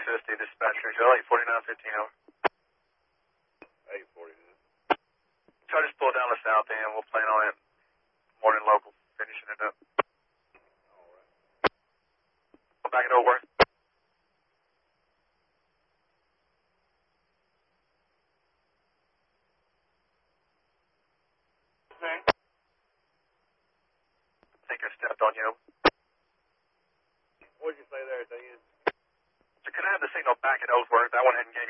SSD dispatcher, Joe, 84915 over. 849. So I just pull down the south end. We'll plan on it. Morning local, finishing it up. All right. Go back it over. Okay. I think I stepped on you. What did you say there at the end? So can I have the signal back at Ellsworth? That one hadn't gained